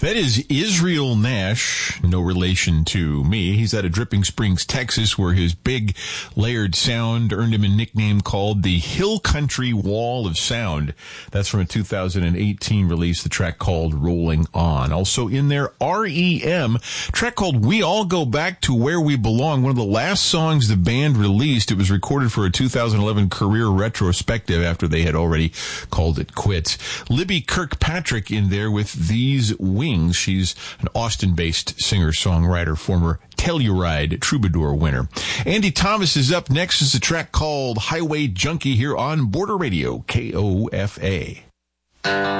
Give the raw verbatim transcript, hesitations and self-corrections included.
That is Israel Nash, no relation to me. He's out of Dripping Springs, Texas, where his big layered sound earned him a nickname called the Hill Country Wall of Sound. That's from a two thousand eighteen release, the track called Rolling On. Also in there, R E M, track called We All Go Back to Where We Belong, one of the last songs the band released. It was recorded for a two thousand eleven career retrospective after they had already called it quits. Libby Kirkpatrick in there with These Wings. She's an Austin-based singer-songwriter, former Telluride Troubadour winner. Andy Thomas is up next. Is a track called Highway Junkie here on Border Radio, K O F A.